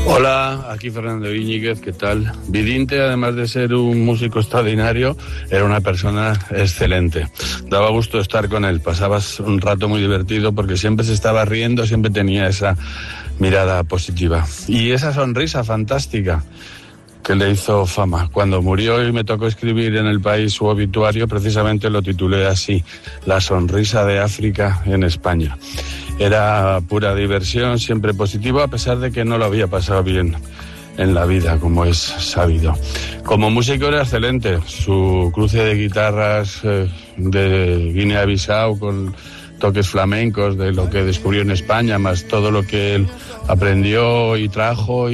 Hola, aquí Fernando Íñiguez, ¿qué tal? Vidinte, además de ser un músico extraordinario, era una persona excelente. Daba gusto estar con él, pasabas un rato muy divertido porque siempre se estaba riendo, siempre tenía esa mirada positiva. Y esa sonrisa fantástica que le hizo fama. Cuando murió y me tocó escribir en El País su obituario, precisamente lo titulé así, La sonrisa de África en España. Era pura diversión, siempre positivo, a pesar de que no lo había pasado bien en la vida, como es sabido. Como músico era excelente, su cruce de guitarras de Guinea-Bissau con toques flamencos de lo que descubrió en España, más todo lo que él aprendió y trajo